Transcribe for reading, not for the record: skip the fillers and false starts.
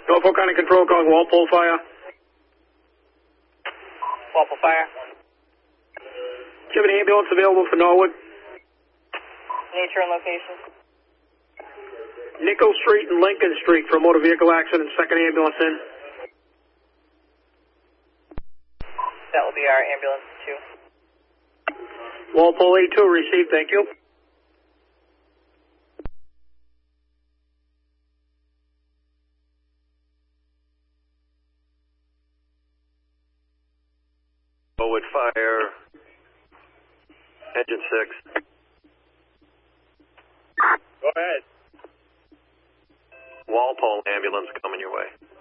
Norfolk County Control calling Walpole Fire. Walpole Fire. Do you have an ambulance available for Norwood? Nature and location. Nickel Street and Lincoln Street for a motor vehicle accident, second ambulance in. That will be our ambulance 2. Walpole A2 received, thank you. Norwood Fire, engine 6. Go ahead. Walpole ambulance coming your way.